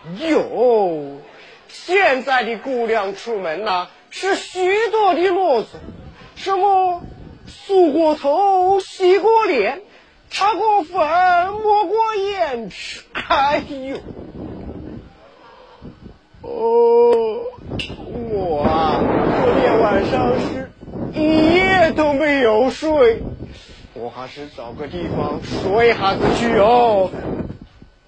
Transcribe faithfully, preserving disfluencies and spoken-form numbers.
哟，现在的姑娘出门呐、啊，是许多的啰嗦，什么梳过头、洗过脸、擦过粉、抹过胭脂，哎呦，哦，我啊，昨天晚上是一夜都没有睡，我还是找个地方睡下子去哦。